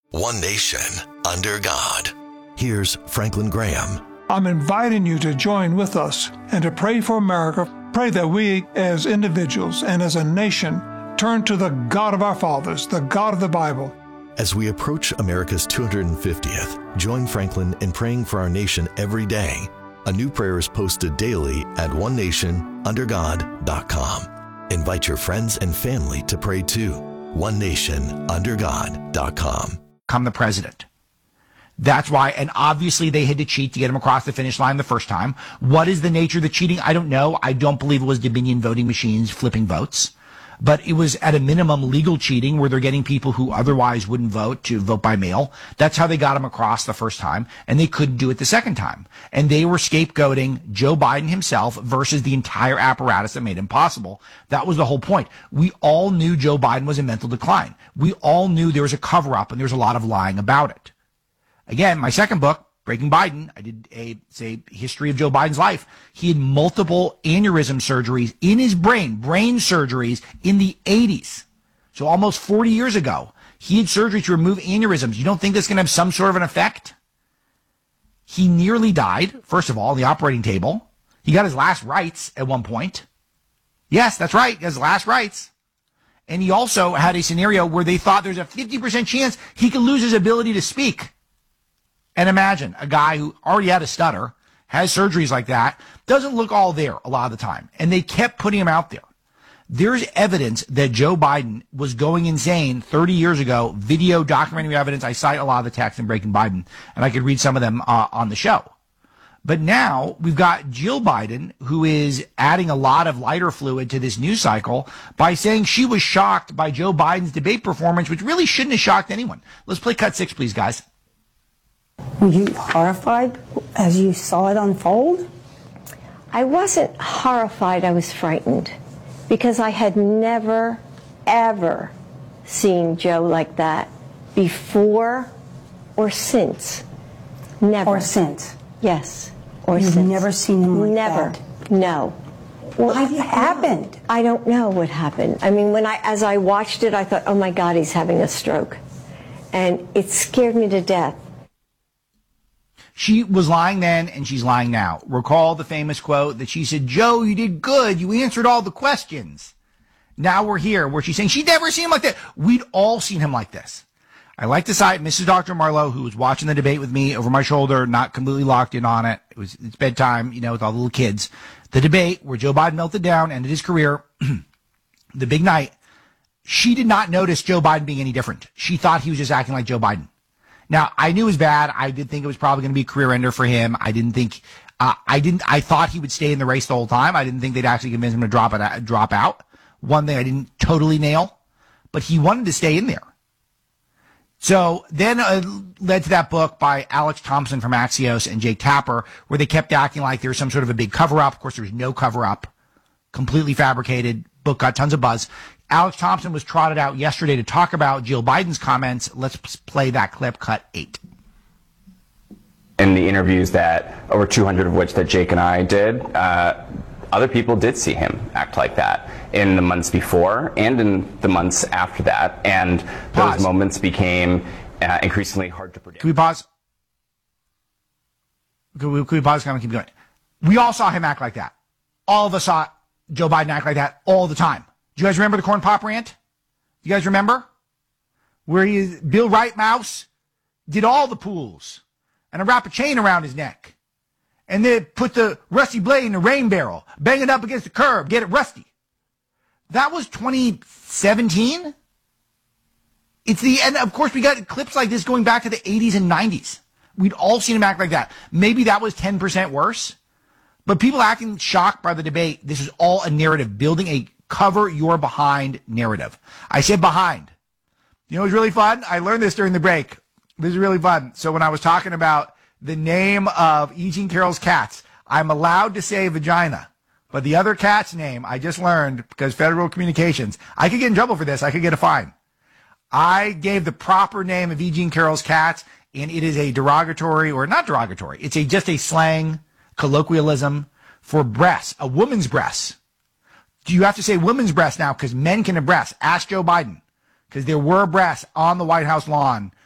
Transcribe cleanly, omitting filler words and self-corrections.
One nation, under God. Here's Franklin Graham. I'm inviting you to join with us and to pray for America. Pray that we, as individuals and as a nation, turn to the God of our fathers, the God of the Bible. As we approach America's 250th, join Franklin in praying for our nation every day. A new prayer is posted daily at onenationundergod.com. Invite your friends and family to pray too. onenationundergod.com. Become the president. That's why, and obviously they had to cheat to get him across the finish line the first time. What is the nature of the cheating? I don't know. I don't believe it was Dominion voting machines flipping votes. But it was at a minimum legal cheating where they're getting people who otherwise wouldn't vote to vote by mail. That's how they got him across the first time, and they couldn't do it the second time. And they were scapegoating Joe Biden himself versus the entire apparatus that made him possible. That was the whole point. We all knew Joe Biden was in mental decline. We all knew there was a cover-up and there was a lot of lying about it. Again, my second book, Breaking Biden, I did a history of Joe Biden's life. He had multiple aneurysm surgeries in his brain surgeries in the 80s. So almost 40 years ago, he had surgery to remove aneurysms. You don't think that's going to have some sort of an effect? He nearly died, first of all, on the operating table. He got his last rites at one point. Yes, that's right, his last rites. And he also had a scenario where they thought there's a 50% chance he could lose his ability to speak. And imagine a guy who already had a stutter, has surgeries like that, doesn't look all there a lot of the time. And they kept putting him out there. There's evidence that Joe Biden was going insane 30 years ago, video documentary evidence. I cite a lot of the text in Breaking Biden, and I could read some of them on the show. But now we've got Jill Biden, who is adding a lot of lighter fluid to this news cycle by saying she was shocked by Joe Biden's debate performance, which really shouldn't have shocked anyone. Let's play cut 6, please, guys. Were you horrified as you saw it unfold? I wasn't horrified, I was frightened, because I had never, ever seen Joe like that before or since. Never. Or since? Yes, or You've since. never seen him like never. that? No. What happened? I don't know what happened. I mean, as I watched it, I thought, oh my God, he's having a stroke. And it scared me to death. She was lying then, and she's lying now. Recall the famous quote that she said, Joe, you did good. You answered all the questions. Now we're here where she's saying she'd never seen him like that. We'd all seen him like this. I like to cite Mrs. Dr. Marlowe, who was watching the debate with me over my shoulder, not completely locked in on it. It's bedtime, with all the little kids. The debate where Joe Biden melted down, ended his career, the big night. She did not notice Joe Biden being any different. She thought he was just acting like Joe Biden. Now, I knew it was bad. I did think it was probably going to be a career ender for him. I thought he would stay in the race the whole time. I didn't think they'd actually convince him to drop out. One thing I didn't totally nail, but he wanted to stay in there. So then led to that book by Alex Thompson from Axios and Jake Tapper, where they kept acting like there was some sort of a big cover-up. Of course, there was no cover-up. Completely fabricated. Book got tons of buzz. Alex Thompson was trotted out yesterday to talk about Jill Biden's comments. Let's play that clip, cut 8. In the interviews that, over 200 of which that Jake and I did, other people did see him act like that in the months before and in the months after that. And those moments became increasingly hard to predict. Can we pause? Can we pause? Can we keep going? We all saw him act like that. All of us saw Joe Biden act like that all the time. Do you guys remember the corn pop rant? You guys remember? Where Bill Wright Mouse did all the pools and wrap a chain around his neck. And then put the rusty blade in a rain barrel, bang it up against the curb, get it rusty. That was 2017. And of course we got clips like this going back to the 80s and 90s. We'd all seen him act like that. Maybe that was 10% worse. But people acting shocked by the debate, this is all a narrative, building a cover your behind narrative. I said behind. You know what's really fun? I learned this during the break. This is really fun. So when I was talking about the name of E. Jean Carroll's cats, I'm allowed to say vagina. But the other cat's name, I just learned, because Federal Communications, I could get in trouble for this. I could get a fine. I gave the proper name of E. Jean Carroll's cats, and it is a derogatory, or not derogatory, it's just a slang colloquialism for breasts, a woman's breasts. Do you have to say women's breasts now because men can have breasts? Ask Joe Biden, because there were breasts on the White House lawn